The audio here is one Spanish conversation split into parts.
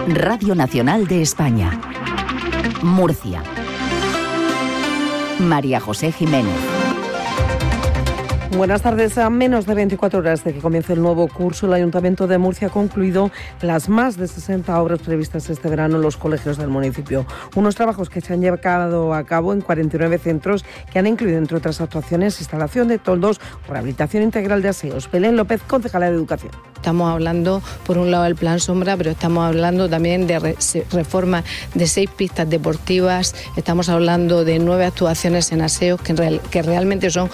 Radio Nacional de España. Murcia. María José Jiménez. Buenas tardes. A menos de 24 horas de que comience el nuevo curso, el Ayuntamiento de Murcia ha concluido las más de 60 obras previstas este verano en los colegios del municipio. Unos trabajos que se han llevado a cabo en 49 centros que han incluido, entre otras actuaciones, instalación de toldos o rehabilitación integral de aseos. Belén López, concejala de Educación. Estamos hablando, por un lado, del Plan Sombra, pero estamos hablando también de reforma de 6 pistas deportivas, estamos hablando de 9 actuaciones en aseos, que realmente son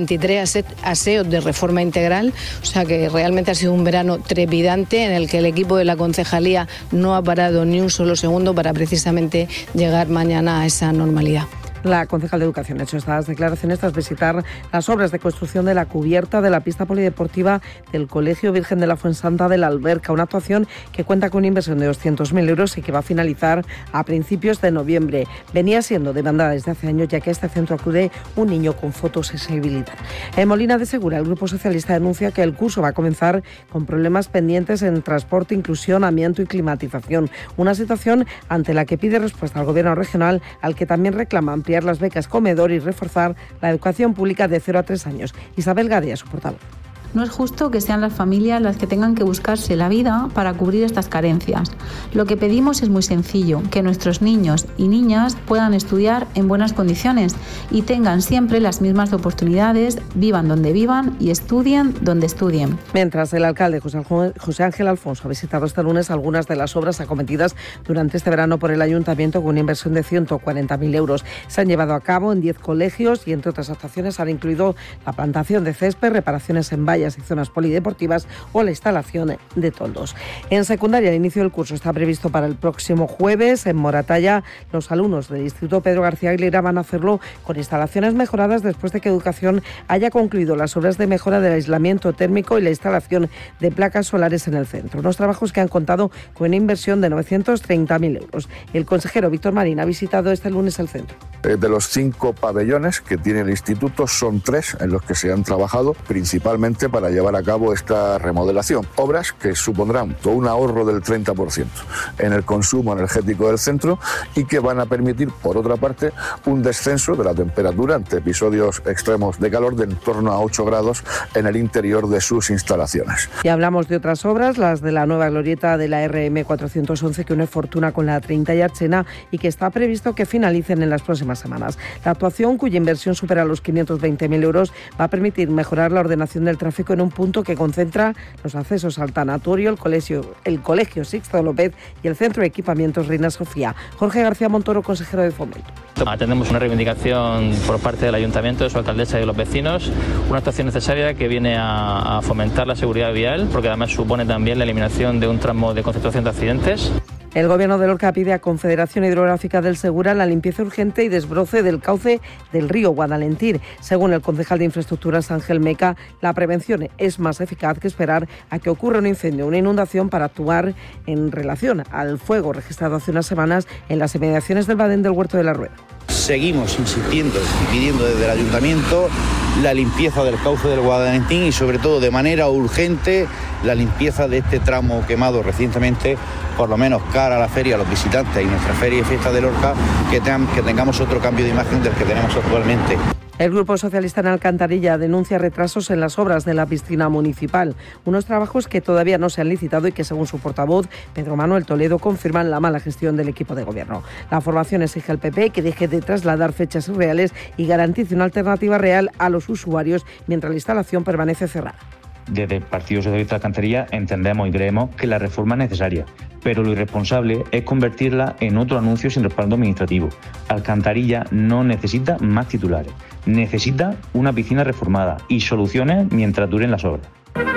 23 aseos de reforma integral, o sea que realmente ha sido un verano trepidante en el que el equipo de la concejalía no ha parado ni un solo segundo para precisamente llegar mañana a esa normalidad. La concejal de Educación ha hecho estas declaraciones tras visitar las obras de construcción de la cubierta de la pista polideportiva del Colegio Virgen de la Fuensanta de la Alberca, una actuación que cuenta con una inversión de 200.000 euros y que va a finalizar a principios de noviembre. Venía siendo demandada desde hace años, ya que a este centro acude un niño con fotosensibilidad. En Molina de Segura, el Grupo Socialista denuncia que el curso va a comenzar con problemas pendientes en transporte, inclusión, amianto y climatización. Una situación ante la que pide respuesta al Gobierno regional, al que también reclama ampliar las becas comedor y reforzar la educación pública de 0 a 3 años. Isabel Gadea, su portavoz. No es justo que sean las familias las que tengan que buscarse la vida para cubrir estas carencias. Lo que pedimos es muy sencillo, que nuestros niños y niñas puedan estudiar en buenas condiciones y tengan siempre las mismas oportunidades, vivan donde vivan y estudien donde estudien. Mientras, el alcalde José Ángel Alfonso ha visitado este lunes algunas de las obras acometidas durante este verano por el Ayuntamiento con una inversión de 140.000 euros. Se han llevado a cabo en 10 colegios y, entre otras actuaciones, han incluido la plantación de césped, reparaciones en vallas y zonas polideportivas o la instalación de toldos. En secundaria, el inicio del curso está previsto para el próximo jueves. En Moratalla, los alumnos del Instituto Pedro García Aguilera van a hacerlo con instalaciones mejoradas después de que Educación haya concluido las obras de mejora del aislamiento térmico y la instalación de placas solares en el centro. Unos trabajos que han contado con una inversión de 930.000 euros. El consejero Víctor Marín ha visitado este lunes el centro. De los 5 pabellones que tiene el instituto, son 3 en los que se han trabajado principalmente para llevar a cabo esta remodelación. Obras que supondrán todo un ahorro del 30% en el consumo energético del centro y que van a permitir, por otra parte, un descenso de la temperatura ante episodios extremos de calor de en torno a 8 grados en el interior de sus instalaciones. Y hablamos de otras obras, las de la nueva glorieta de la RM 411 que une Fortuna con la 30 y Archena y que está previsto que finalicen en las próximas semanas. La actuación, cuya inversión supera los 520.000 euros, va a permitir mejorar la ordenación del tráfico en un punto que concentra los accesos al tanatorio, el colegio Sixto López y el centro de equipamientos Reina Sofía. Jorge García Montoro, consejero de Fomento. Atendemos una reivindicación por parte del Ayuntamiento, de su alcaldesa y de los vecinos, una actuación necesaria que viene a fomentar la seguridad vial, porque además supone también la eliminación de un tramo de concentración de accidentes. El Gobierno de Lorca pide a Confederación Hidrográfica del Segura la limpieza urgente y desbroce del cauce del río Guadalentín. Según el concejal de Infraestructuras Ángel Meca, la prevención es más eficaz que esperar a que ocurra un incendio o una inundación para actuar en relación al fuego registrado hace unas semanas en las inmediaciones del Badén del Huerto de la Rueda. Seguimos insistiendo y pidiendo desde el Ayuntamiento la limpieza del cauce del Guadalentín y sobre todo de manera urgente la limpieza de este tramo quemado recientemente, por lo menos cara a la feria, a los visitantes y nuestra feria y fiesta de Lorca, que tengamos otro cambio de imagen del que tenemos actualmente. El Grupo Socialista en Alcantarilla denuncia retrasos en las obras de la piscina municipal, unos trabajos que todavía no se han licitado y que, según su portavoz, Pedro Manuel Toledo, confirman la mala gestión del equipo de gobierno. La formación exige al PP que deje de trasladar fechas irreales y garantice una alternativa real a los usuarios mientras la instalación permanece cerrada. Desde el Partido Socialista de Alcantarilla entendemos y creemos que la reforma es necesaria, pero lo irresponsable es convertirla en otro anuncio sin respaldo administrativo. Alcantarilla no necesita más titulares, necesita una piscina reformada y soluciones mientras duren las obras.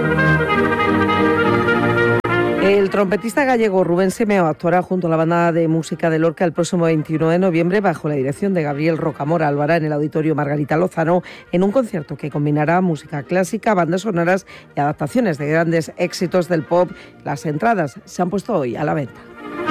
El trompetista gallego Rubén Semeo actuará junto a la banda de música de Lorca el próximo 21 de noviembre bajo la dirección de Gabriel Rocamora Álvara en el Auditorio Margarita Lozano, en un concierto que combinará música clásica, bandas sonoras y adaptaciones de grandes éxitos del pop. Las entradas se han puesto hoy a la venta.